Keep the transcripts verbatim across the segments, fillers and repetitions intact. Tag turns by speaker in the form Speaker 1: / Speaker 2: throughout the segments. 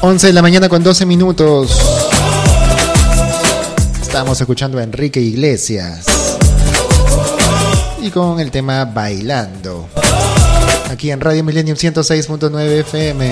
Speaker 1: once de la mañana con doce minutos. Estamos escuchando a Enrique Iglesias y con el tema Bailando, aquí en Radio Millennium ciento seis punto nueve F M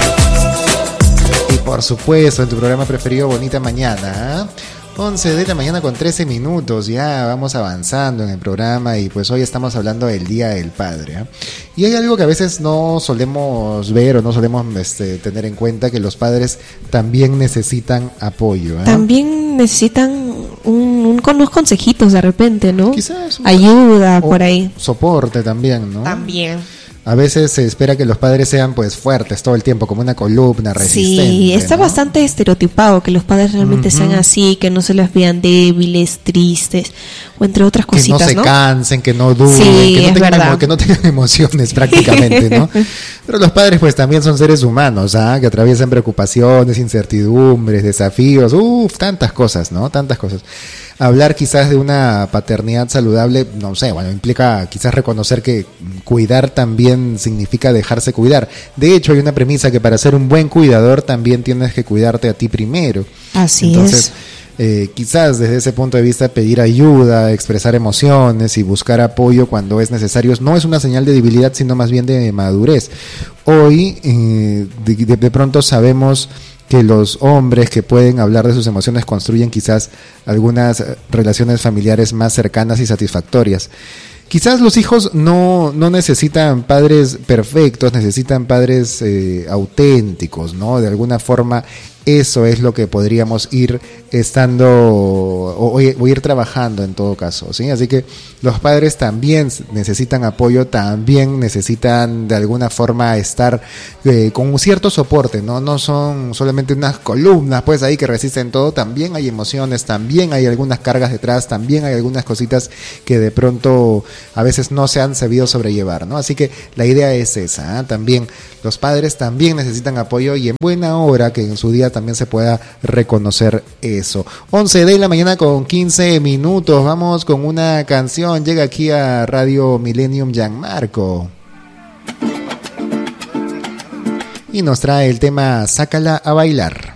Speaker 1: y por supuesto en tu programa preferido Bonita Mañana, ¿eh? once de la mañana con trece minutos, ya vamos avanzando en el programa y pues hoy estamos hablando del Día del Padre, ¿eh? Y hay algo que a veces no solemos ver o no solemos este, tener en cuenta, que los padres también necesitan apoyo, ¿eh?
Speaker 2: También necesitan un, un, unos consejitos de repente, ¿no?
Speaker 1: Quizás un,
Speaker 2: ayuda por ahí.
Speaker 1: Soporte también, ¿no?
Speaker 2: También.
Speaker 1: A veces se espera que los padres sean pues fuertes todo el tiempo, como una columna resistente.
Speaker 2: Sí, está, ¿no?, bastante estereotipado que los padres realmente uh-huh. sean así, que no se les vean débiles, tristes, o entre otras cositas,
Speaker 1: que no se
Speaker 2: ¿no?
Speaker 1: cansen, que no duden,
Speaker 2: sí,
Speaker 1: que, no tengan,
Speaker 2: verdad.
Speaker 1: que no tengan emociones prácticamente, ¿no? Pero los padres pues también son seres humanos, ¿ah? Que atraviesan preocupaciones, incertidumbres, desafíos, uff, tantas cosas, ¿no? Tantas cosas. Hablar quizás de una paternidad saludable, no sé, bueno, implica quizás reconocer que cuidar también significa dejarse cuidar. De hecho, hay una premisa que para ser un buen cuidador también tienes que cuidarte a ti primero.
Speaker 2: Así
Speaker 1: Entonces,
Speaker 2: es.
Speaker 1: Eh, quizás desde ese punto de vista pedir ayuda, expresar emociones y buscar apoyo cuando es necesario no es una señal de debilidad, sino más bien de madurez. Hoy eh, de, de, de pronto sabemos que los hombres que pueden hablar de sus emociones construyen quizás algunas relaciones familiares más cercanas y satisfactorias. Quizás los hijos no, no necesitan padres perfectos, necesitan padres eh, auténticos, ¿no? De alguna forma eso es lo que podríamos ir estando o, o ir trabajando en todo caso, ¿sí? Así que los padres también necesitan apoyo, también necesitan de alguna forma estar eh, con un cierto soporte, ¿no? No son solamente unas columnas pues ahí que resisten todo, también hay emociones, también hay algunas cargas detrás, también hay algunas cositas que de pronto a veces no se han sabido sobrellevar, ¿no? Así que la idea es esa, ¿eh? También los padres también necesitan apoyo y en buena hora que en su día también se pueda reconocer eso. once de la mañana con quince minutos, vamos con una canción, llega aquí a Radio Millennium Gianmarco y nos trae el tema Sácala a bailar.